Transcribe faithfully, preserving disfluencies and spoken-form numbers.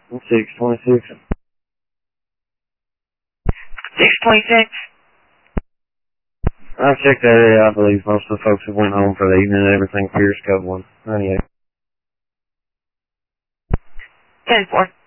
six twenty-six. six twenty-six. I've checked that area. I believe most of the folks have went home for the evening and everything. Pierce, code one ninety-eight. ten four.